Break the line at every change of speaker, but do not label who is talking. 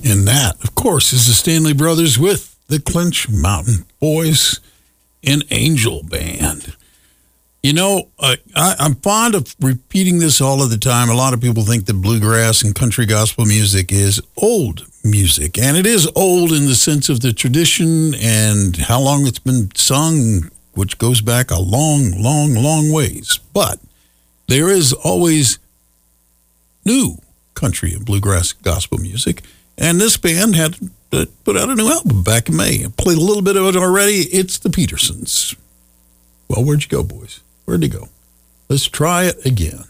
And that, of course, is the Stanley Brothers with the Clinch Mountain Boys and Angel Band. You know, I'm fond of repeating this all of the time. A lot of people think that bluegrass and country gospel music is old music, and it is old in the sense of the tradition and how long it's been sung, which goes back a long, long, long ways. But there is always new country and bluegrass gospel music, and this band had put out a new album back in May. I played a little bit of it already. It's the Petersons. Well, where'd you go, boys? Where'd you go? Let's try it again.